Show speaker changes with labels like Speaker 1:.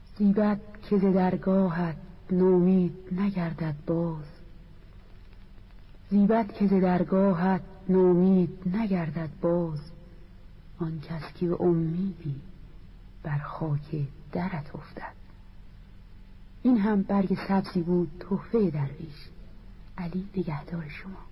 Speaker 1: زیبد که ز درگاهت نومید نگردد باز، زیبد که ز درگاهت نومید نگردد باز، آن کس که به امیدی بر خاک درت افتد. این هم برگ سبزی بود تحفه درویش. علی نگهدار شما.